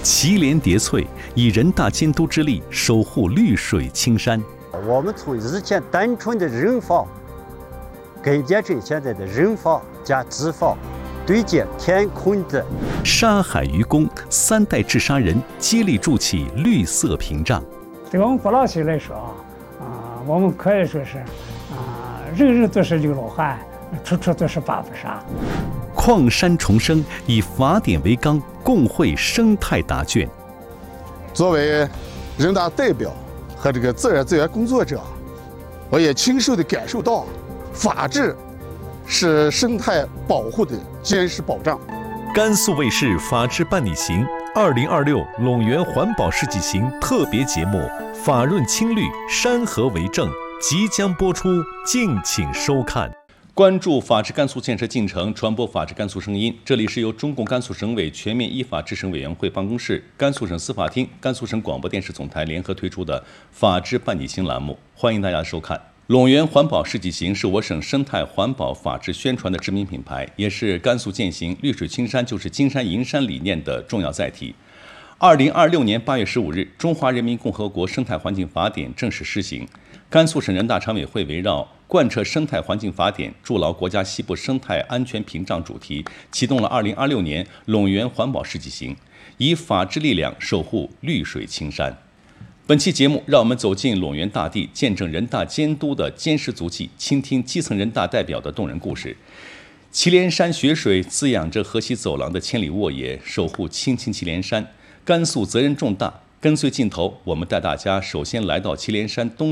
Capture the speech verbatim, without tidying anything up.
祁连叠翠以人大监督之力守护绿水青山。 我们从以前单纯的人法改变成现在的人法加资法，对接天空的沙海愚公三代治沙人接力筑起绿色屏障。 对我们不老区来说啊，啊、呃，我们可以说是啊、呃，人人都是刘老汉，处处都是八步沙。 矿山重生以法典为纲，共绘生态答卷。 作为人大代表和这个自然资源工作者，我也亲身的感受到，法治是生态保护的坚实保障。 甘肃卫视《法治伴你行》二零二六陇源环保世纪行特别节目《法润青绿，山河为证》即将播出，敬请收看。关注法治甘肃建设进程，传播法治甘肃声音。这里是由中共甘肃省委全面依法治省委员会办公室、甘肃省司法厅、甘肃省广播电视总台联合推出的法治伴你行栏目，欢迎大家收看。陇源环保世纪行是我省生态环保法治宣传的知名品牌，也是甘肃践行绿水青山就是金山银山理念的重要载体。二零二六年八月十五日，中华人民共和国生态环境法典正式施行。甘肃省人大常委会围绕贯彻生态环境法典，筑牢国家西部生态安全屏障主题，启动了二零二六年陇源环保世纪行，以法治力量守护绿水青山。本期节目，让我们走进陇源大地，见证人大监督的坚实足迹，倾听基层人大代表的动人故事。祁连山雪水滋养着河西走廊的千里沃野，守护青青祁连山。甘肃责任重大，跟随镜头，我们带大家首先来到祁连山东